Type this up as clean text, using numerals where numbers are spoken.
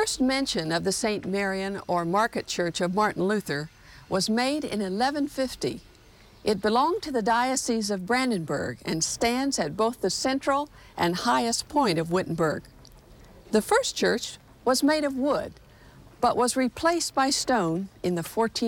first mention of the St. Marian or Market Church of Martin Luther was made in 1150. It belonged to the Diocese of Brandenburg and stands at both the central and highest point of Wittenberg. The first church was made of wood, but was replaced by stone in the 14th